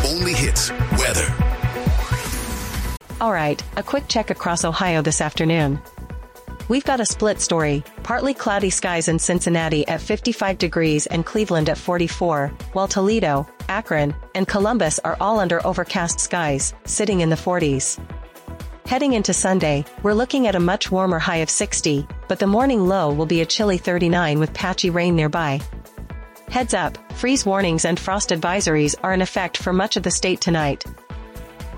only hits weather. All right, a quick check across Ohio this afternoon. We've got a split story, partly cloudy skies in Cincinnati at 55 degrees and Cleveland at 44, while Toledo, Akron, and Columbus are all under overcast skies, sitting in the 40s. Heading into Sunday, we're looking at a much warmer high of 60, but the morning low will be a chilly 39 with patchy rain nearby. Heads up, freeze warnings and frost advisories are in effect for much of the state tonight,